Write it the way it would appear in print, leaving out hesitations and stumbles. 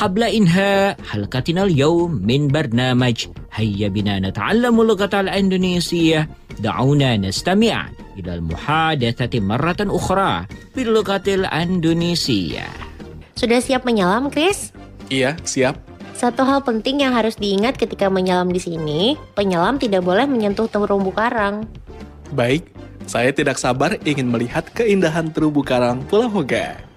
قبل إنهاء حلقتنا اليوم من برنامج هيا بنا نتعلم اللغة الإندونيسية دعونا نستمع إلى المحادثة مرة أخرى باللغة الإندونيسية. Sudah siap menyelam, Chris? Iya, siap. Satu hal penting yang harus diingat ketika menyelam di sini, penyelam tidak boleh menyentuh terumbu karang. Baik, saya tidak sabar ingin melihat keindahan terumbu karang Pulau Hoga.